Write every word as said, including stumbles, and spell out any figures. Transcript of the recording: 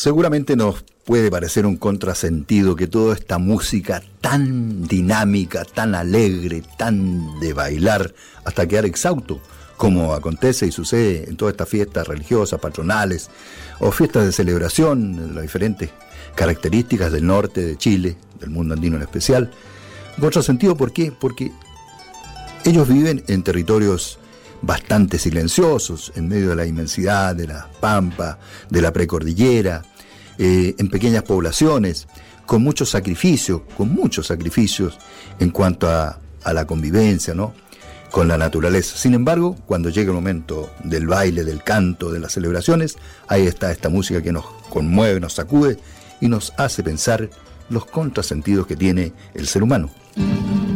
Seguramente nos puede parecer un contrasentido que toda esta música tan dinámica, tan alegre, tan de bailar, hasta quedar exhausto, como acontece y sucede en todas estas fiestas religiosas, patronales, o fiestas de celebración, las diferentes características del norte de Chile, del mundo andino en especial. Un contrasentido, ¿por qué? Porque ellos viven en territorios bastante silenciosos, en medio de la inmensidad de la pampa, de la precordillera, eh, en pequeñas poblaciones, con muchos sacrificios, con muchos sacrificios en cuanto a, a la convivencia, ¿no?, con la naturaleza. Sin embargo, cuando llega el momento del baile, del canto, de las celebraciones, ahí está esta música que nos conmueve, nos sacude y nos hace pensar los contrasentidos que tiene el ser humano.